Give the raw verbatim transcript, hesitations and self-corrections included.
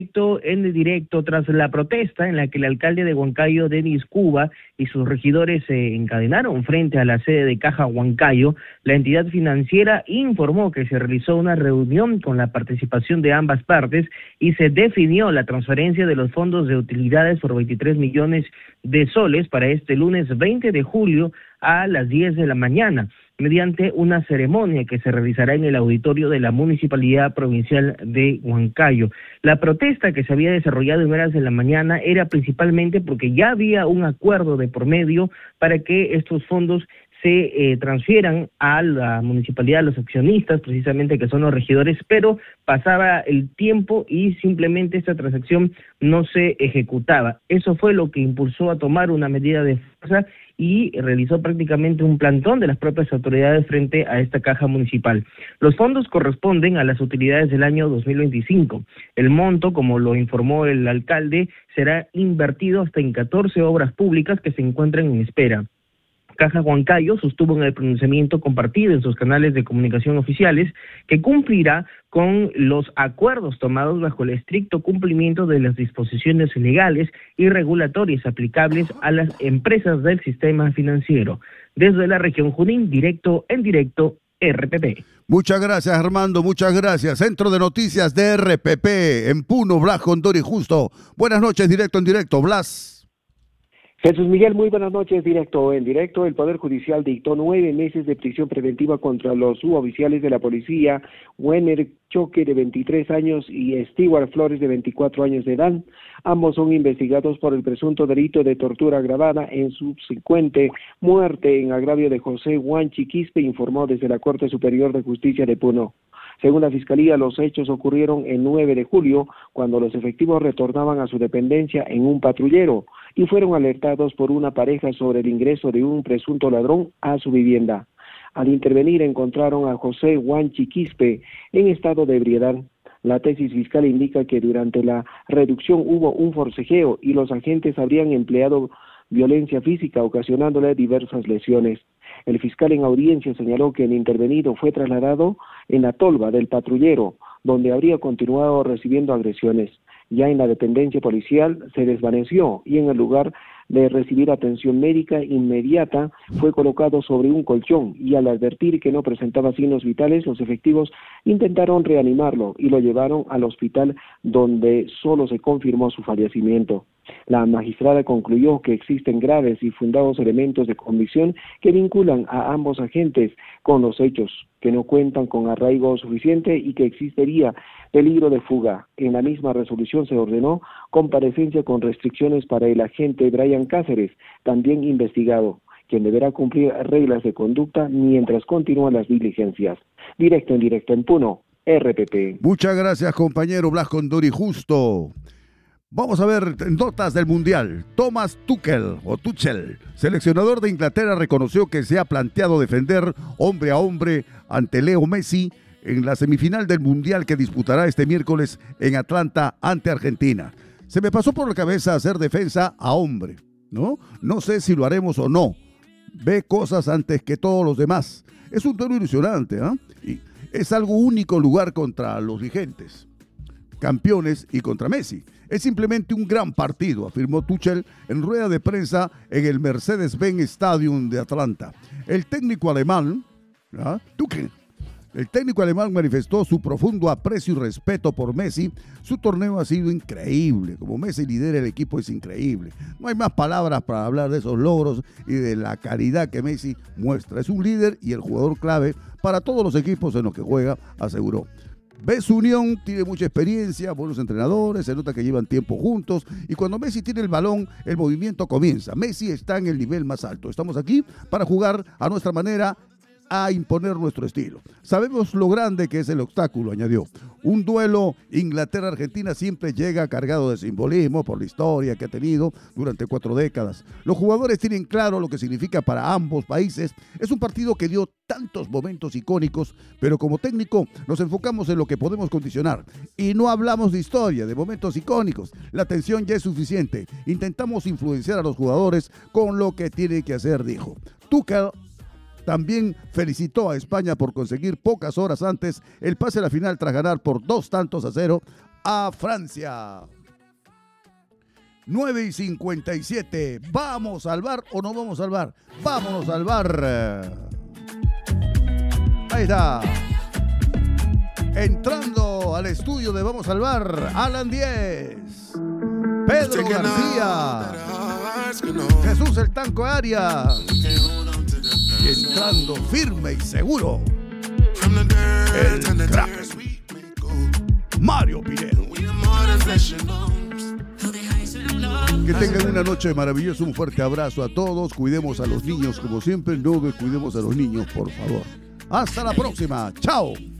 En directo tras la protesta en la que el alcalde de Huancayo, Denis Cuba, y sus regidores se encadenaron frente a la sede de Caja Huancayo, la entidad financiera informó que se realizó una reunión con la participación de ambas partes y se definió la transferencia de los fondos de utilidades por veintitrés millones de soles para este lunes veinte de julio a las diez de la mañana, mediante una ceremonia que se realizará en el auditorio de la Municipalidad Provincial de Huancayo. La protesta que se había desarrollado en horas de la mañana era principalmente porque ya había un acuerdo de por medio para que estos fondos se eh, transfieran a la municipalidad, a los accionistas, precisamente que son los regidores, pero pasaba el tiempo y simplemente esta transacción no se ejecutaba. Eso fue lo que impulsó a tomar una medida de fuerza y realizó prácticamente un plantón de las propias autoridades frente a esta caja municipal. Los fondos corresponden a las utilidades del año dos mil veinticinco. El monto, como lo informó el alcalde, será invertido hasta en catorce obras públicas que se encuentran en espera. Caja Huancayo sostuvo en el pronunciamiento compartido en sus canales de comunicación oficiales que cumplirá con los acuerdos tomados bajo el estricto cumplimiento de las disposiciones legales y regulatorias aplicables a las empresas del sistema financiero. Desde la región Junín, directo en directo, R P P. Muchas gracias, Armando, muchas gracias. Centro de Noticias de R P P, en Puno, Blas Condori Justo. Buenas noches, directo en directo, Blas. Jesús Miguel, muy buenas noches, directo en directo. El Poder Judicial dictó nueve meses de prisión preventiva contra los suboficiales de la policía, Wenner Choque, de veintitrés años, y Stewart Flores, de veinticuatro años de edad. Ambos son investigados por el presunto delito de tortura agravada en subsecuente muerte en agravio de José Huanchi Quispe, informó desde la Corte Superior de Justicia de Puno. Según la Fiscalía, los hechos ocurrieron el nueve de julio, cuando los efectivos retornaban a su dependencia en un patrullero y fueron alertados por una pareja sobre el ingreso de un presunto ladrón a su vivienda. Al intervenir encontraron a José Huanchi Quispe en estado de ebriedad. La tesis fiscal indica que durante la reducción hubo un forcejeo y los agentes habrían empleado violencia física, ocasionándole diversas lesiones. El fiscal en audiencia señaló que el intervenido fue trasladado en la tolva del patrullero, donde habría continuado recibiendo agresiones. Ya en la dependencia policial se desvaneció y en el lugar de recibir atención médica inmediata fue colocado sobre un colchón, y al advertir que no presentaba signos vitales, los efectivos intentaron reanimarlo y lo llevaron al hospital, donde solo se confirmó su fallecimiento. La magistrada concluyó que existen graves y fundados elementos de convicción que vinculan a ambos agentes con los hechos, que no cuentan con arraigo suficiente y que existiría peligro de fuga. En la misma resolución se ordenó comparecencia con restricciones para el agente Brian Cáceres, también investigado, quien deberá cumplir reglas de conducta mientras continúan las diligencias. Directo en directo en Puno, R P P. Muchas gracias, compañero Blas Condori Justo. Vamos a ver notas del Mundial. Thomas Tuchel, o Tuchel, seleccionador de Inglaterra, reconoció que se ha planteado defender hombre a hombre ante Leo Messi en la semifinal del Mundial que disputará este miércoles en Atlanta ante Argentina. Se me pasó por la cabeza hacer defensa a hombre, ¿no? No sé si lo haremos o no. Ve cosas antes que todos los demás. Es un duelo ilusionante, ¿eh? Y es algo único lugar contra los vigentes campeones y contra Messi. Es simplemente un gran partido, afirmó Tuchel en rueda de prensa en el Mercedes-Benz Stadium de Atlanta. El técnico alemán, ¿ah? Tuchel, el técnico alemán manifestó su profundo aprecio y respeto por Messi. Su torneo ha sido increíble. Como Messi lidera el equipo, es increíble. No hay más palabras para hablar de esos logros y de la calidad que Messi muestra. Es un líder y el jugador clave para todos los equipos en los que juega, aseguró. Ve su unión, tiene mucha experiencia, buenos entrenadores, se nota que llevan tiempo juntos, y cuando Messi tiene el balón, el movimiento comienza. Messi está en el nivel más alto. Estamos aquí para jugar a nuestra manera, a imponer nuestro estilo. Sabemos lo grande que es el obstáculo, añadió. Un duelo Inglaterra-Argentina siempre llega cargado de simbolismo por la historia que ha tenido durante cuatro décadas. Los jugadores tienen claro lo que significa para ambos países. Es un partido que dio tantos momentos icónicos, pero como técnico nos enfocamos en lo que podemos condicionar y no hablamos de historia, de momentos icónicos. La atención ya es suficiente. Intentamos influenciar a los jugadores con lo que tienen que hacer, dijo. Tuchel también felicitó a España por conseguir pocas horas antes el pase a la final tras ganar por dos tantos a cero a Francia. nueve y cincuenta y siete. ¿Vamos al bar o no vamos al bar? Vámonos al bar. Ahí está. Entrando al estudio de Vamos al Bar, Alan diez, Pedro García, Jesús el Tanco Arias. Y entrando firme y seguro, el crack Mario Pinero. Que tengan una noche maravillosa, un fuerte abrazo a todos. Cuidemos a los niños como siempre, no descuidemos a los niños, por favor. Hasta la próxima, chao.